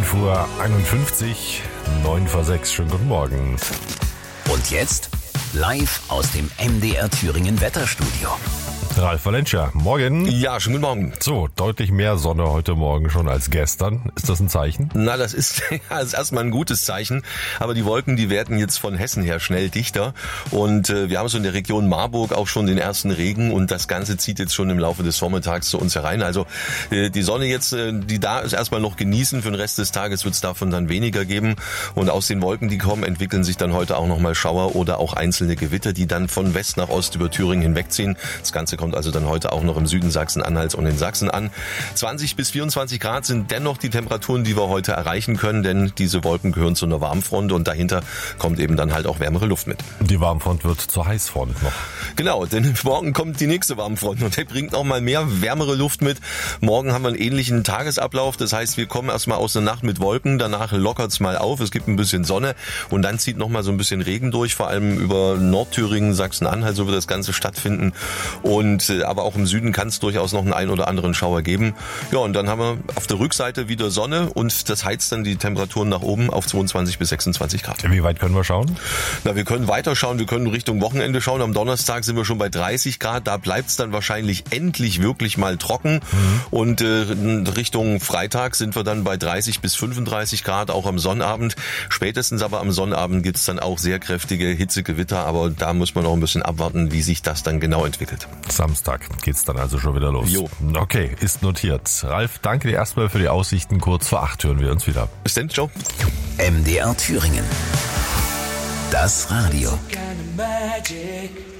11:51 Uhr, 9:06 Schönen guten Morgen. Und jetzt live aus dem MDR Thüringen Wetterstudio. Ralf Valencia, morgen. Ja, schönen guten Morgen. So, deutlich mehr Sonne heute Morgen schon als gestern. Ist das ein Zeichen? Na, das ist erstmal ein gutes Zeichen. Aber die Wolken, die werden jetzt von Hessen her schnell dichter. Und wir haben so in der Region Marburg auch schon den ersten Regen. Und das Ganze zieht jetzt schon im Laufe des Vormittags zu uns herein. Also die Sonne jetzt, die da ist, erstmal noch genießen. Für den Rest des Tages wird es davon dann weniger geben. Und aus den Wolken, die kommen, entwickeln sich dann heute auch nochmal Schauer oder auch einzelne Gewitter, die dann von West nach Ost über Thüringen hinwegziehen. Das Ganze kommt also dann heute auch noch im Süden Sachsen-Anhalts und in Sachsen an. 20 bis 24 Grad sind dennoch die Temperaturen, die wir heute erreichen können, denn diese Wolken gehören zu einer Warmfront und dahinter kommt eben dann halt auch wärmere Luft mit. Die Warmfront wird zur Heißfront noch. Genau, denn morgen kommt die nächste Warmfront und der bringt noch mal mehr wärmere Luft mit. Morgen haben wir einen ähnlichen Tagesablauf, das heißt, wir kommen erstmal aus der Nacht mit Wolken, danach lockert's mal auf, es gibt ein bisschen Sonne und dann zieht noch mal so ein bisschen Regen durch, vor allem über Nordthüringen, Sachsen-Anhalt, so wird das Ganze stattfinden und aber auch im Süden kann es durchaus noch einen oder anderen Schauer geben. Ja, und dann haben wir auf der Rückseite wieder Sonne und das heizt dann die Temperaturen nach oben auf 22 bis 26 Grad. Wie weit können wir schauen? Na, wir können weiter schauen, wir können Richtung Wochenende schauen. Am Donnerstag sind wir schon bei 30 Grad, da bleibt es dann wahrscheinlich endlich wirklich mal trocken. Und Richtung Freitag sind wir dann bei 30 bis 35 Grad, auch am Sonnabend. Spätestens aber am Sonnabend gibt es dann auch sehr kräftige Hitzegewitter, aber da muss man noch ein bisschen abwarten, wie sich das dann genau entwickelt. Samstag geht's dann also schon wieder los. Jo. Okay, ist notiert. Ralf, danke dir erstmal für die Aussichten. Kurz vor 8 hören wir uns wieder. Bis dann, ciao. MDR Thüringen. Das Radio. Kind of magic.